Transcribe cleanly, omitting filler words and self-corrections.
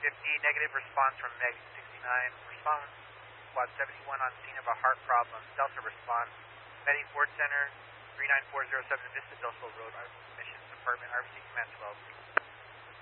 negative response from Meg 69. Response Squad 71 on scene of a heart problem. Delta response. Medic Ford Center 39407 Vista Del Sol Road, Missions Department, RBC Command 12.